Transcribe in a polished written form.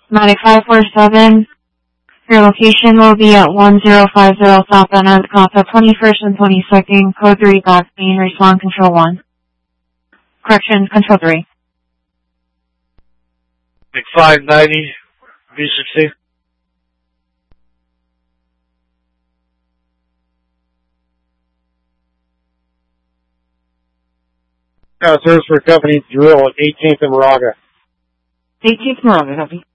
9547. Your location will be at 1050 South Anacapa, 21st and 22nd, code 3, Backmain, respond control 1. Correction, control 3. 590, V16. Service for company drill at 18th and Moraga. 18th Moraga, copy.